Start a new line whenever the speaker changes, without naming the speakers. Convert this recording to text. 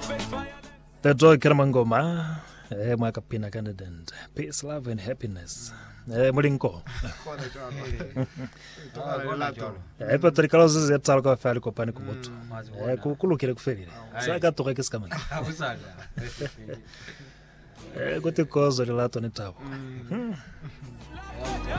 The joy Keramangoma, Makapina candidate. Peace, love, and happiness. Mulinko. Patrick is at Talco Falico Panicomoto. Kukulu Ferry. Saga to Rekis coming. Go to cause the Latin tower.